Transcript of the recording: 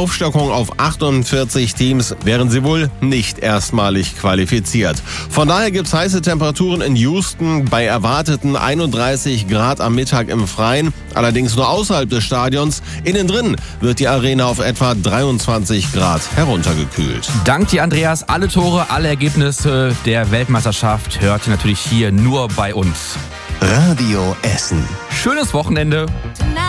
Aufstockung auf 48 Teams wären sie wohl nicht erstmalig qualifiziert. Von daher gibt's heiße Temperaturen in Houston bei erwarteten 31 Grad am Mittag im Freien, allerdings nur außerhalb des Stadions. Innen drin wird die Arena auf etwa 23 Grad heruntergekühlt. Dank dir, Andreas. Alle Tore, alle Ergebnisse der Weltmeisterschaft hört ihr natürlich hier nur bei uns. Radio Essen. Schönes Wochenende.